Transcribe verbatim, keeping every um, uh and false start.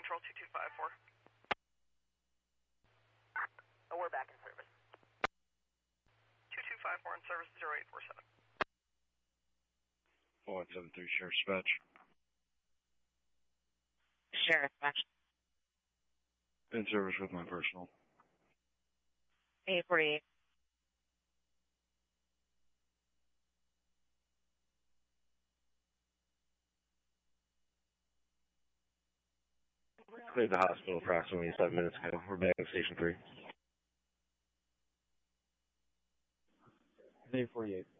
Control two two five four. Oh, we're back in service. two two five four in service zero eight four seven. one seven three Sheriff Dispatch. Sheriff Dispatch. In service with my personal. eight forty-eight. Cleared the hospital approximately seven minutes ago. We're back in Station three. eight forty-eight.